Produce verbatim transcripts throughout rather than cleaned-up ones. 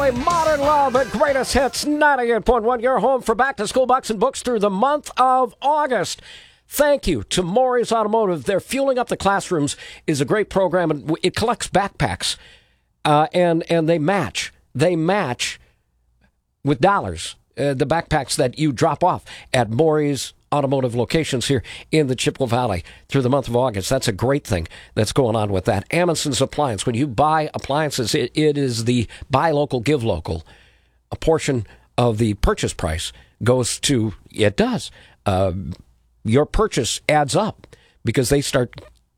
Valley Modern Love at Greatest Hits ninety-eight point one. Your home for back-to-school bucks and books through the month of August. Thank you to Maury's Automotive. They're Fueling Up the Classrooms is a great program, and it collects backpacks, uh, and, and they match. They match with dollars, uh, the backpacks that you drop off at Maury's Automotive locations here in the Chippewa Valley through the month of August. That's a great thing that's going on with that. Amundsen's Appliance. When you buy appliances, it, it is the buy local, give local. A portion of the purchase price goes to, it does. Uh, your purchase adds up because they start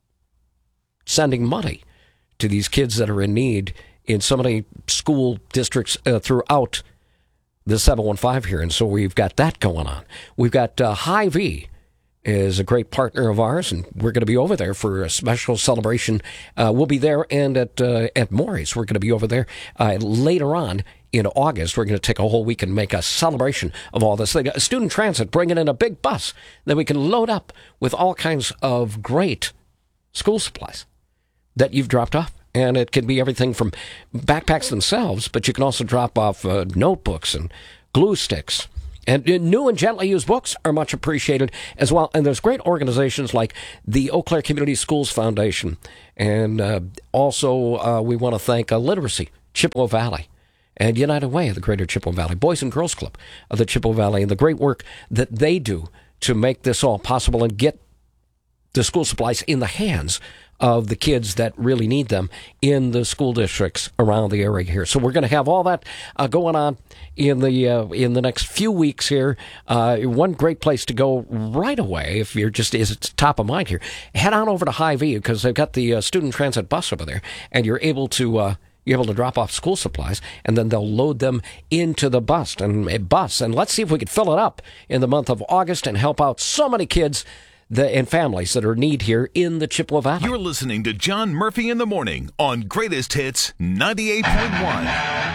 sending money to these kids that are in need in so many school districts uh, throughout the seven one five here, and so we've got that going on. We've got uh, Hy-Vee is a great partner of ours, and we're going to be over there for a special celebration. Uh, we'll be there, and at uh, at Maury's, we're going to be over there uh, later on in August. We're going to take a whole week and make a celebration of all this. They got Student Transit bringing in a big bus that we can load up with all kinds of great school supplies that you've dropped off. And it can be everything from backpacks themselves, but you can also drop off uh, notebooks and glue sticks. And uh, new and gently used books are much appreciated as well. And there's great organizations like the Eau Claire Community Schools Foundation. And uh, also uh, we want to thank uh, Literacy, Chippewa Valley, and United Way of the Greater Chippewa Valley, Boys and Girls Club of the Chippewa Valley, and the great work that they do to make this all possible and get the school supplies in the hands of the kids that really need them in the school districts around the area here. So we're going to have all that uh, going on in the uh, in the next few weeks here. Uh, one great place to go right away, if you're just is it's top of mind here, head on over to Hy-Vee because they've got the uh, student transit bus over there, and you're able to uh, you're able to drop off school supplies, and then they'll load them into the bus and a bus. And let's see if we can fill it up in the month of August and help out so many kids The, and families that are in need here in the Chippewa Valley. You're listening to John Murphy in the Morning on Greatest Hits ninety-eight point one.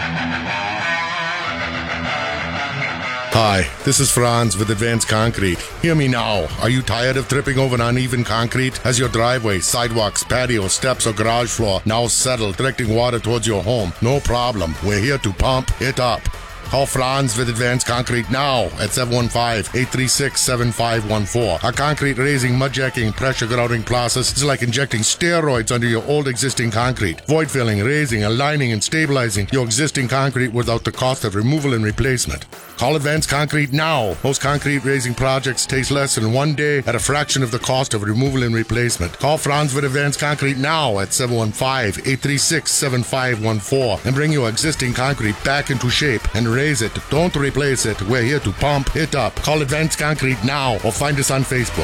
Hi, this is Franz with Advanced Concrete. Hear me now. Are you tired of tripping over uneven concrete? Has your driveway, sidewalks, patio, steps, or garage floor now settled, directing water towards your home? No problem. We're here to pump it up. Call Franz with Advanced Concrete now at seven one five, eight three six, seven five one four. Our concrete raising, mud jacking, pressure grouting process is like injecting steroids under your old existing concrete. Void filling, raising, aligning, and stabilizing your existing concrete without the cost of removal and replacement. Call Advanced Concrete now. Most concrete raising projects take less than one day at a fraction of the cost of removal and replacement. Call Franz with Advanced Concrete now at seven one five, eight three six, seven five one four and bring your existing concrete back into shape and raise it. Don't replace it. We're here to pump it up. Call Advanced Concrete now or find us on Facebook.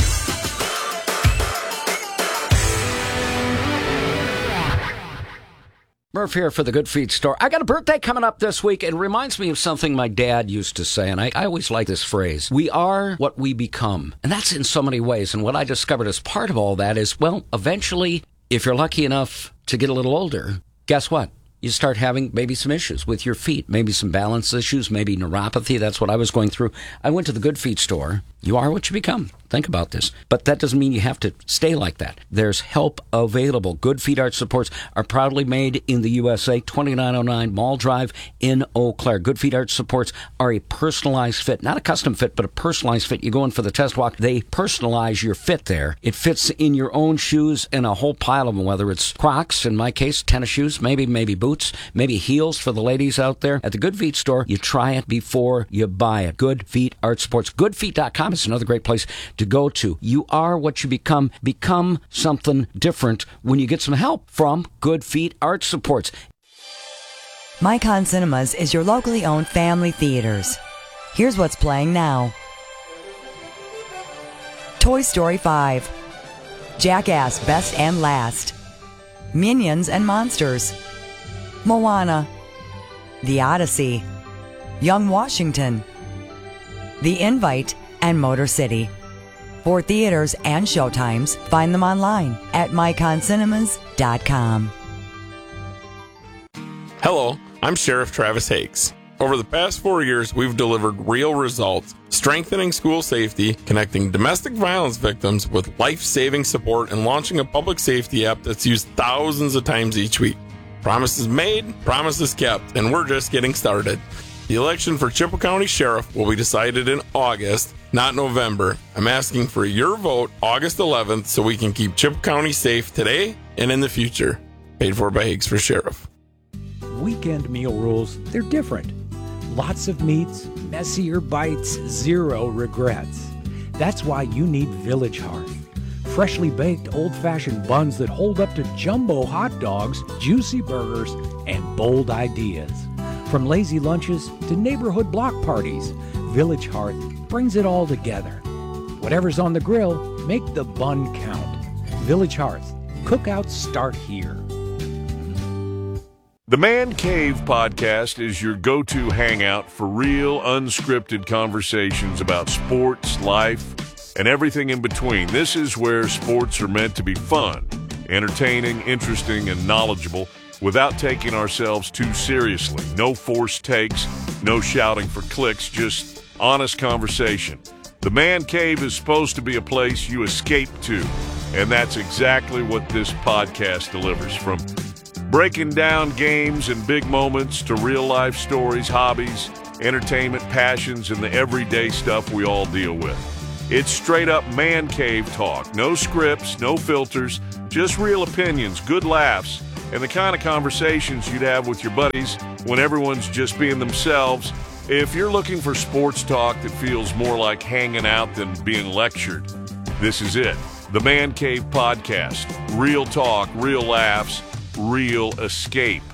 Murph here for the Good Feet Store. I got a birthday coming up this week. It reminds me of something my dad used to say, and I, I always like this phrase. We are what we become. And that's in so many ways. And what I discovered as part of all that is, well, eventually, if you're lucky enough to get a little older, guess what? You start having maybe some issues with your feet, maybe some balance issues, maybe neuropathy. That's what I was going through. I went to the Good Feet Store. You are what you become. Think about this. But that doesn't mean you have to stay like that. There's help available. Good Feet Arch Supports are proudly made in the U S A, twenty-nine oh nine Mall Drive in Eau Claire. Good Feet Arch Supports are a personalized fit, not a custom fit, but a personalized fit. You go in for the test walk, they personalize your fit there. It fits in your own shoes and a whole pile of them, whether it's Crocs, in my case, tennis shoes, maybe, maybe boots, maybe heels for the ladies out there. At the Good Feet Store, you try it before you buy it. Good Feet Arch Supports. good feet dot com is another great place to go to. You are what you become. Become something different when you get some help from Good Feet Arch Supports. Micon Cinemas is your locally owned family theaters. Here's what's playing now. Toy Story five, Jackass Best and Last, Minions and Monsters, Moana, The Odyssey, Young Washington, The Invite, and Motor City. For theaters and showtimes, find them online at micon cinemas dot com. Hello, I'm Sheriff Travis Hakes. Over the past four years, we've delivered real results, strengthening school safety, connecting domestic violence victims with life-saving support, and launching a public safety app that's used thousands of times each week. Promises made, promises kept, and we're just getting started. The election for Chippewa County Sheriff will be decided in August, not November. I'm asking for your vote August eleventh so we can keep Chippewa County safe today and in the future. Paid for by Higgs for Sheriff. Weekend meal rules, they're different. Lots of meats, messier bites, zero regrets. That's why you need Village Hearth. Freshly baked old-fashioned buns that hold up to jumbo hot dogs, juicy burgers, and bold ideas. From lazy lunches to neighborhood block parties, Village Hearth brings it all together. Whatever's on the grill, make the bun count. Village Hearth. Cookouts start here. The Man Cave podcast is your go-to hangout for real, unscripted conversations about sports, life, and everything in between. This is where sports are meant to be fun, entertaining, interesting, and knowledgeable without taking ourselves too seriously. No forced takes, no shouting for clicks, just honest conversation. The Man Cave is supposed to be a place you escape to, and that's exactly what this podcast delivers. From breaking down games and big moments to real-life stories, hobbies, entertainment, passions, and the everyday stuff we all deal with. It's straight-up Man Cave talk. No scripts, no filters, just real opinions, good laughs, and the kind of conversations you'd have with your buddies when everyone's just being themselves. If you're looking for sports talk that feels more like hanging out than being lectured, this is it. The Man Cave Podcast. Real talk, real laughs, real escape.